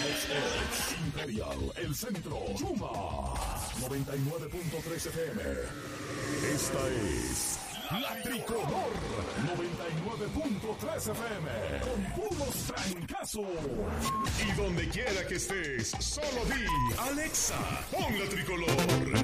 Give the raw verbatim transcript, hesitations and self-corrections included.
Imperial, el centro, Chuma, noventa y nueve punto tres F M. Esta es La Tricolor, noventa y nueve punto tres F M, con puros trancazos. Y donde quiera que estés, solo di, Alexa, pon La Tricolor.